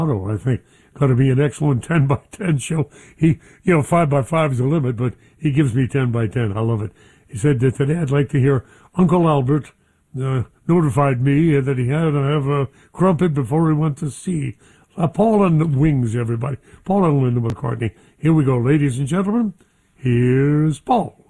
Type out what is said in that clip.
I think. Going to be an excellent 10 by 10 show. 5 by 5 is the limit, but he gives me 10 by 10. I love it. He said that today I'd like to hear Uncle Albert notified me that he had to have a crumpet before he went to sea. Paul and the Wings, everybody. Paul and Linda McCartney. Here we go, ladies and gentlemen. Here's Paul.